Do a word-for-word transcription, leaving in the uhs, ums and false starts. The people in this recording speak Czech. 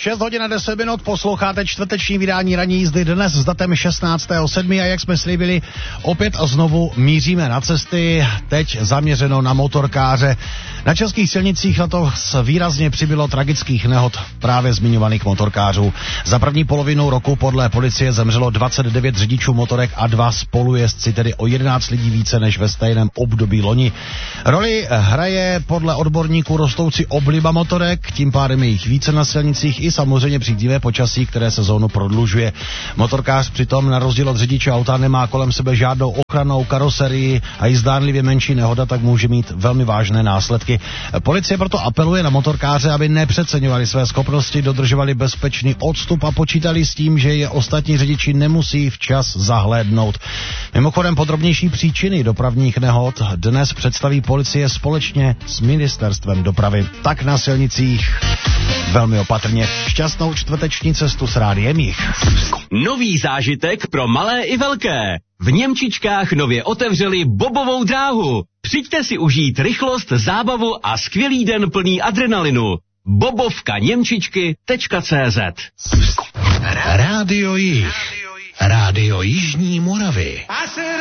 šest hodin a deset minut, posloucháte čtvrteční vydání ranní jízdy dnes s datem šestnáctého sedmého a jak jsme slíbili, opět a znovu míříme na cesty, teď zaměřeno na motorkáře. Na českých silnicích letos výrazně přibylo tragických nehod právě zmiňovaných motorkářů. Za první polovinu roku podle policie zemřelo dvacet devět řidičů motorek a dva spolujezdci, tedy o jedenáct lidí více než ve stejném období loni. Roli hraje podle odborníků rostoucí obliba motorek, tím pádem je jich více na silnicích i samozřejmě příznivé počasí, které sezónu prodlužuje. Motorkář přitom na rozdíl od řidiče auta nemá kolem sebe žádnou ochrannou karoserii a i zdánlivě menší nehoda tak může mít velmi vážné následky. Policie proto apeluje na motorkáře, aby nepřeceňovali své schopnosti, dodržovali bezpečný odstup a počítali s tím, že je ostatní řidiči nemusí včas zahlédnout. Mimochodem podrobnější příčiny dopravních nehod dnes představí policie společně s ministerstvem dopravy. Tak na silnicích velmi opatrně. Šťastnou čtvrteční cestu s Rádiem Jich. Nový zážitek pro malé i velké. V Němčičkách nově otevřeli bobovou dráhu. Přijďte si užít rychlost, zábavu a skvělý den plný adrenalinu. bobovka němčičky tečka cé zet. Rádio Jich. Rádio Jižní Moravy.